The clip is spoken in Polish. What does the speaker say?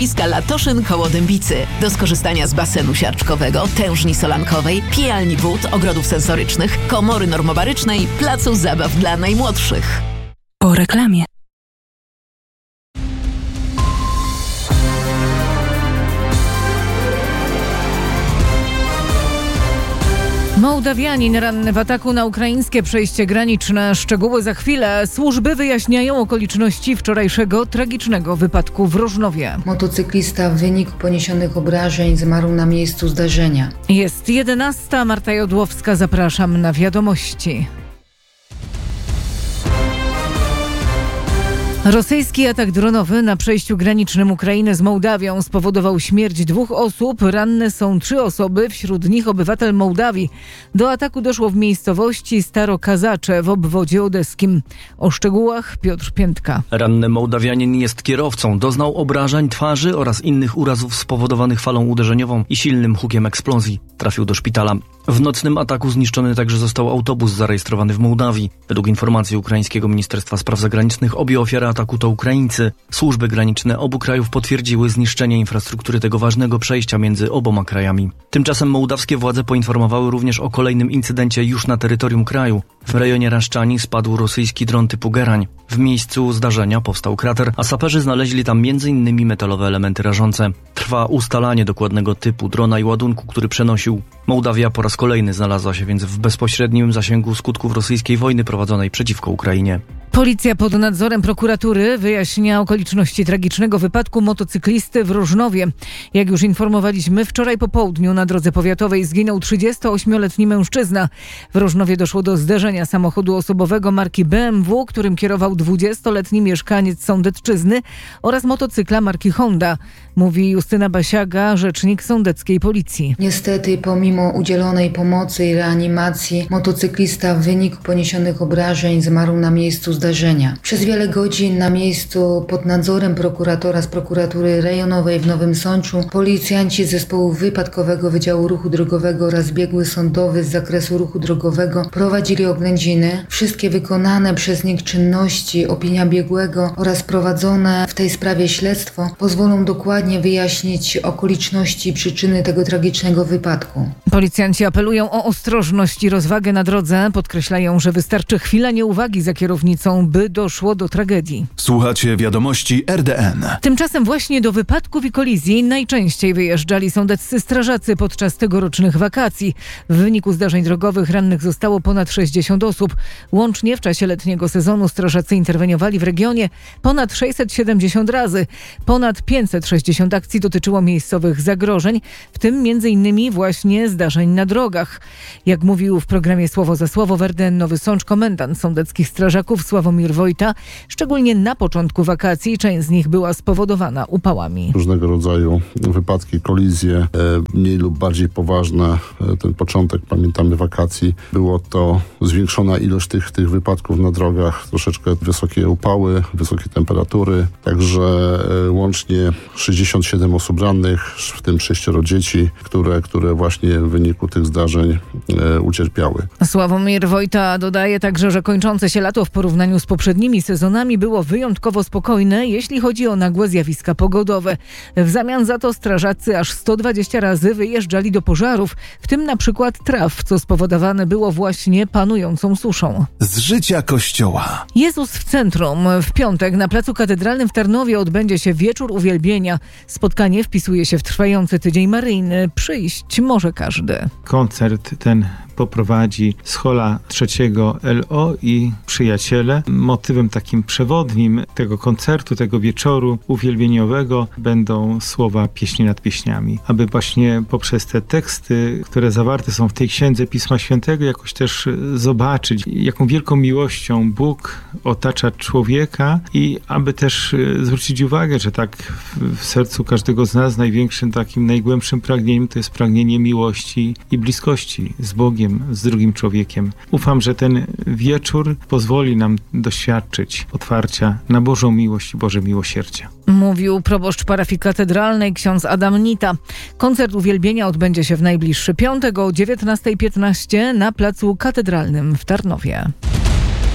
Latoszyn koło Dębicy. Do skorzystania z basenu siarczkowego, tężni solankowej, pijalni wód, ogrodów sensorycznych, komory normobarycznej, placu zabaw dla najmłodszych. Po reklamie. Mołdawianin ranny w ataku na ukraińskie przejście graniczne. Szczegóły za chwilę. Służby wyjaśniają okoliczności wczorajszego tragicznego wypadku w Rożnowie. Motocyklista w wyniku poniesionych obrażeń zmarł na miejscu zdarzenia. Jest 11. Marta Jodłowska. Zapraszam na wiadomości. Rosyjski atak dronowy na przejściu granicznym Ukrainy z Mołdawią spowodował śmierć 2 osób. Ranne są 3 osoby, wśród nich obywatel Mołdawii. Do ataku doszło w miejscowości Starokazacze w obwodzie odeskim. O szczegółach Piotr Piętka. Ranny Mołdawianin jest kierowcą. Doznał obrażeń twarzy oraz innych urazów spowodowanych falą uderzeniową i silnym hukiem eksplozji. Trafił do szpitala. W nocnym ataku zniszczony także został autobus zarejestrowany w Mołdawii. Według informacji ukraińskiego Ministerstwa Spraw Zagranicznych obie ofiary ataku to Ukraińcy. Służby graniczne obu krajów potwierdziły zniszczenie infrastruktury tego ważnego przejścia między oboma krajami. Tymczasem mołdawskie władze poinformowały również o kolejnym incydencie już na terytorium kraju. W rejonie Raszczani spadł rosyjski dron typu Gerań. W miejscu zdarzenia powstał krater, a saperzy znaleźli tam m.in. metalowe elementy rażące. Trwa ustalanie dokładnego typu drona i ładunku, który przenosił. Mołdawia po raz kolejny znalazła się więc w bezpośrednim zasięgu skutków rosyjskiej wojny prowadzonej przeciwko Ukrainie. Policja pod nadzorem prokuratury wyjaśnia okoliczności tragicznego wypadku motocyklisty w Rożnowie. Jak już informowaliśmy, wczoraj po południu na drodze powiatowej zginął 38-letni mężczyzna. W Rożnowie doszło do zderzenia samochodu osobowego marki BMW, którym kierował 20-letni mieszkaniec Sądecczyzny, oraz motocykla marki Honda. Mówi Justyna Basiaga, rzecznik sądeckiej policji. Niestety, pomimo udzielonej pomocy i reanimacji, motocyklista w wyniku poniesionych obrażeń zmarł na miejscu zdarzenia. Przez wiele godzin na miejscu pod nadzorem prokuratora z prokuratury rejonowej w Nowym Sączu policjanci zespołu wypadkowego Wydziału Ruchu Drogowego oraz biegły sądowy z zakresu ruchu drogowego prowadzili oględziny. Wszystkie wykonane przez nich czynności, opinia biegłego oraz prowadzone w tej sprawie śledztwo pozwolą dokładnie wyjaśnić okoliczności i przyczyny tego tragicznego wypadku. Policjanci apelują o ostrożność i rozwagę na drodze. Podkreślają, że wystarczy chwila nieuwagi za kierownicą, by doszło do tragedii. Słuchacie wiadomości RDN. Tymczasem właśnie do wypadków i kolizji najczęściej wyjeżdżali sądeccy strażacy podczas tegorocznych wakacji. W wyniku zdarzeń drogowych rannych zostało ponad 60 osób. Łącznie w czasie letniego sezonu strażacy interweniowali w regionie ponad 670 razy. Ponad 560 akcji dotyczyło miejscowych zagrożeń, w tym m.in. właśnie zdarzeń na drogach. Jak mówił w programie Słowo za Słowo w RDN Nowy Sącz komendant sądeckich strażaków Sławomir Wojta, szczególnie na początku wakacji część z nich była spowodowana upałami. Różnego rodzaju wypadki, kolizje, mniej lub bardziej poważne. Ten początek, pamiętamy, wakacji, było to zwiększona ilość tych wypadków na drogach, troszeczkę wysokie upały, wysokie temperatury, także łącznie 67 osób rannych, w tym 6 dzieci, które właśnie w wyniku tych zdarzeń ucierpiały. Sławomir Wojta dodaje także, że kończące się lato w porównaniu z poprzednimi sezonami było wyjątkowo spokojne, jeśli chodzi o nagłe zjawiska pogodowe. W zamian za to strażacy aż 120 razy wyjeżdżali do pożarów, w tym na przykład traw, co spowodowane było właśnie panującą suszą. Z życia Kościoła. Jezus w centrum. W piątek na Placu Katedralnym w Tarnowie odbędzie się wieczór uwielbienia. Spotkanie wpisuje się w trwający tydzień maryjny. Przyjść może każdy. Koncert ten poprowadzi Schola III LO i przyjaciele. Motywem takim przewodnim tego koncertu, tego wieczoru uwielbieniowego będą słowa pieśni nad pieśniami. Aby właśnie poprzez te teksty, które zawarte są w tej księdze Pisma Świętego, jakoś też zobaczyć, jaką wielką miłością Bóg otacza człowieka i aby też zwrócić uwagę, że tak w sercu każdego z nas największym takim, najgłębszym pragnieniem to jest pragnienie miłości i bliskości z Bogiem, z drugim człowiekiem. Ufam, że ten wieczór pozwoli nam doświadczyć otwarcia na Bożą miłość i Boże miłosierdzie. Mówił proboszcz parafii katedralnej ksiądz Adam Nita. Koncert uwielbienia odbędzie się w najbliższy piątek o 19:15 na Placu Katedralnym w Tarnowie.